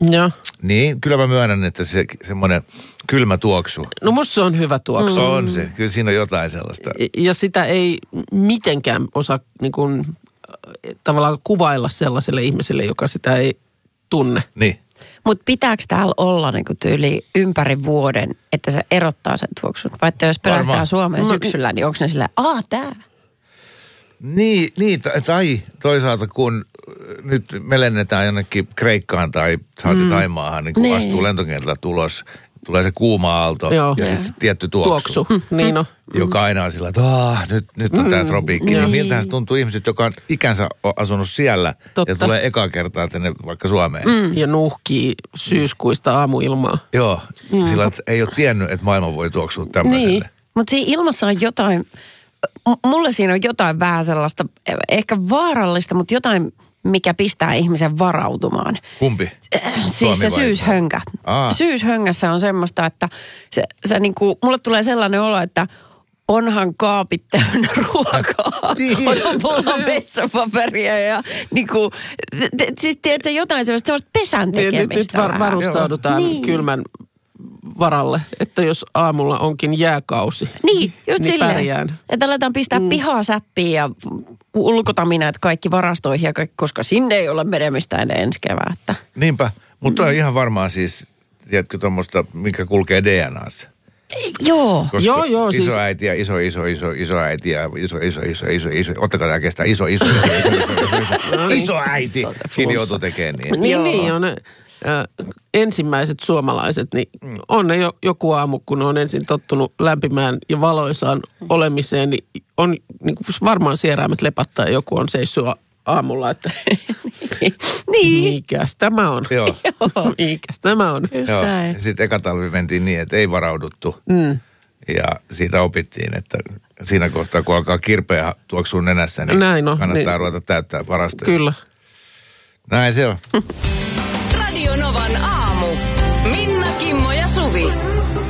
Joo. Niin, kyllä mä myönnän, että se semmoinen kylmä tuoksu. No musta se on hyvä tuoksu. On se, kyllä siinä on jotain sellaista. Ja sitä ei mitenkään osaa niin kuin, tavallaan kuvailla sellaiselle ihmiselle, joka sitä ei tunne. Niin. Mutta pitääkö täällä olla niinku tyyli ympäri vuoden, että se erottaa sen tuoksun? Vai että jos pelähtää Suomeen syksyllä, niin onko ne silleen, tää? Niin, tai toisaalta kun nyt me lennetään jonnekin Kreikkaan tai Taimaahan, niin kun astuu lentokentällä tulos, tulee se kuuma aalto ja sitten se tietty tuoksu. Niin on. Joka aina on sillä, että nyt on tämä tropiikki. Niin miltähän se tuntuu ihmiset, joka on ikänsä asunut siellä ja tulee ekaa kertaa tänne vaikka Suomeen. Ja nuhkii syyskuista aamuilmaa. Joo, sillä ei ole tiennyt, että maailma voi tuoksua tämmöiselle. Niin, mutta siinä ilmassa on jotain, mulle siinä on jotain vähän sellaista, ehkä vaarallista, mutta jotain, mikä pistää ihmisen varautumaan. Kumpi? Siis se syyshönkä. Syyshöngässä on semmoista, että se niinku, mulle tulee sellainen olo, että onhan kaapit täynnä ruokaa. Niin. Onhan mulla vessapaperia ja niinku, siis tiedätkö jotain sellaista pesän tekemistä. Nyt varustaudutaan kylmän varalle, että jos aamulla onkin jääkausi, niin silleen, pärjään. Että aletaan pistää pihaa säppiin ja ulkotaminaat kaikki varastoihin, koska sinne ei ole menemistä ennen ensi kevättä. Niinpä, mutta on ihan varmaan siis, tiedätkö tuommoista, mikä kulkee DNAssa. Joo. Koska Joo, siis isoäiti ja isoäiti ja iso. Ottakaa tämä kestää isoäiti. Joutui tekemään niin. Niin on ne ensimmäiset suomalaiset, niin on ne joku aamu, kun on ensin tottunut lämpimään ja valoisaan olemiseen, niin on niin kuin varmaan sieraimet lepattaa ja joku on seissut aamulla, että mikäs tämä on. Joo. Mikäs tämä on. Joo. Sitten eka talvi mentiin niin, että ei varauduttu. Ja siitä opittiin, että siinä kohtaa, kun alkaa kirpeä tuoksua nenässä, niin kannattaa ruveta täyttää varastoja. Kyllä. Näin se on. Radio Novan aamu. Minna, Kimmo ja Suvi.